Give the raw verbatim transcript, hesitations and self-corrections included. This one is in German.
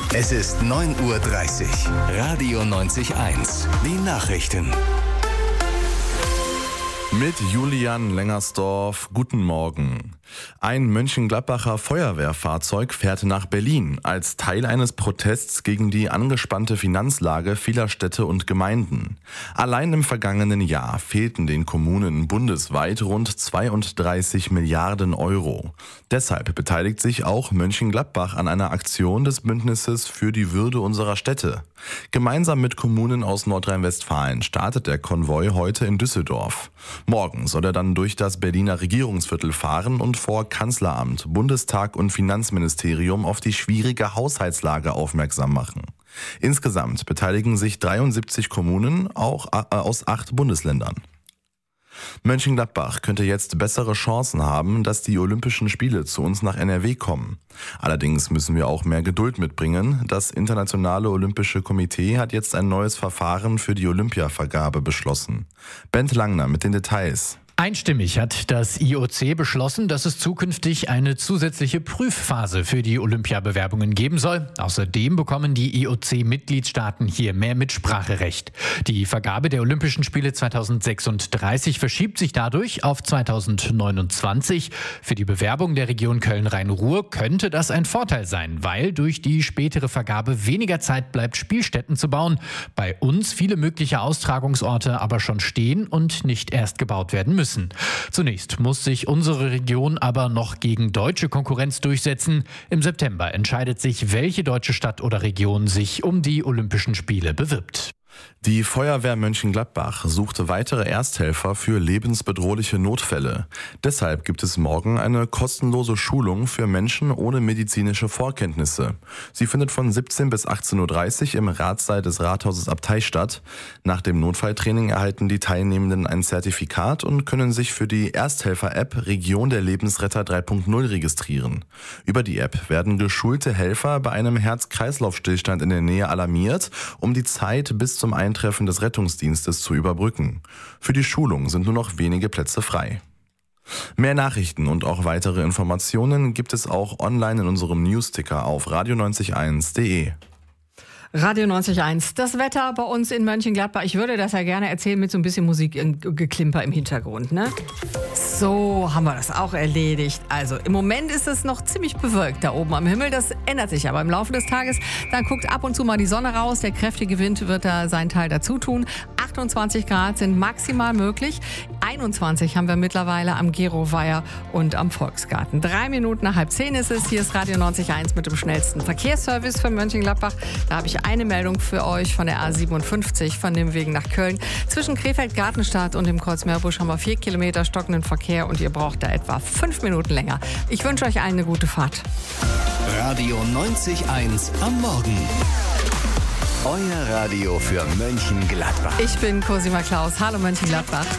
Es ist neun Uhr dreißig. Radio neunzig eins. Die Nachrichten. Mit Julian Lengersdorf, guten Morgen. Ein Mönchengladbacher Feuerwehrfahrzeug fährt nach Berlin als Teil eines Protests gegen die angespannte Finanzlage vieler Städte und Gemeinden. Allein im vergangenen Jahr fehlten den Kommunen bundesweit rund zweiunddreißig Milliarden Euro. Deshalb beteiligt sich auch Mönchengladbach an einer Aktion des Bündnisses für die Würde unserer Städte. Gemeinsam mit Kommunen aus Nordrhein-Westfalen startet der Konvoi heute in Düsseldorf. Morgen soll er dann durch das Berliner Regierungsviertel fahren und vor Kanzleramt, Bundestag und Finanzministerium auf die schwierige Haushaltslage aufmerksam machen. Insgesamt beteiligen sich dreiundsiebzig Kommunen, auch aus acht Bundesländern. Mönchengladbach könnte jetzt bessere Chancen haben, dass die Olympischen Spiele zu uns nach N R W kommen. Allerdings müssen wir auch mehr Geduld mitbringen. Das Internationale Olympische Komitee hat jetzt ein neues Verfahren für die Olympiavergabe beschlossen. Bent Langner mit den Details. Einstimmig hat das I O C beschlossen, dass es zukünftig eine zusätzliche Prüfphase für die Olympiabewerbungen geben soll. Außerdem bekommen die I O C-Mitgliedstaaten hier mehr Mitspracherecht. Die Vergabe der Olympischen Spiele zweitausendsechsunddreißig verschiebt sich dadurch auf zweitausendneunundzwanzig. Für die Bewerbung der Region Köln-Rhein-Ruhr könnte das ein Vorteil sein, weil durch die spätere Vergabe weniger Zeit bleibt, Spielstätten zu bauen. Bei uns viele mögliche Austragungsorte aber schon stehen und nicht erst gebaut werden müssen. Zunächst muss sich unsere Region aber noch gegen deutsche Konkurrenz durchsetzen. Im September entscheidet sich, welche deutsche Stadt oder Region sich um die Olympischen Spiele bewirbt. Die Feuerwehr Mönchengladbach suchte weitere Ersthelfer für lebensbedrohliche Notfälle. Deshalb gibt es morgen eine kostenlose Schulung für Menschen ohne medizinische Vorkenntnisse. Sie findet von siebzehn bis achtzehn Uhr dreißig im Ratssaal des Rathauses Abtei statt. Nach dem Notfalltraining erhalten die Teilnehmenden ein Zertifikat und können sich für die Ersthelfer-App Region der Lebensretter drei Punkt null registrieren. Über die App werden geschulte Helfer bei einem Herz-Kreislauf-Stillstand in der Nähe alarmiert, um die Zeit bis zum Eintreffen des Rettungsdienstes zu überbrücken. Für die Schulung sind nur noch wenige Plätze frei. Mehr Nachrichten und auch weitere Informationen gibt es auch online in unserem Newsticker auf radio neunzig eins punkt de. Radio neunzig eins. Das Wetter bei uns in Mönchengladbach. Ich würde das ja gerne erzählen mit so ein bisschen Musikgeklimper im Hintergrund, ne? So haben wir das auch erledigt. Also im Moment ist es noch ziemlich bewölkt da oben am Himmel. Das ändert sich aber im Laufe des Tages. Dann guckt ab und zu mal die Sonne raus. Der kräftige Wind wird da seinen Teil dazu tun. achtundzwanzig Grad sind maximal möglich. einundzwanzig haben wir mittlerweile am Geroweiher und am Volksgarten. Drei Minuten nach halb zehn ist es. Hier ist Radio neunzig eins mit dem schnellsten Verkehrsservice für Mönchengladbach. Da habe ich eine Meldung für euch von der A siebenundfünfzig von dem Weg nach Köln. Zwischen Krefeld-Gartenstadt und dem Kreuz Meerbusch haben wir vier Kilometer stockenden Verkehr und ihr braucht da etwa fünf Minuten länger. Ich wünsche euch allen eine gute Fahrt. Radio neunzig eins am Morgen. Euer Radio für Mönchengladbach. Ich bin Cosima Klaus. Hallo Mönchengladbach.